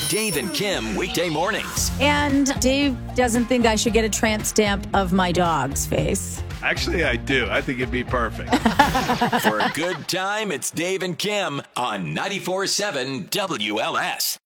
Dave and Kim, weekday mornings. And Dave doesn't think I should get a tramp stamp of my dog's face. Actually, I do. I think it'd be perfect. For a good time, it's Dave and Kim on 94.7 WLS.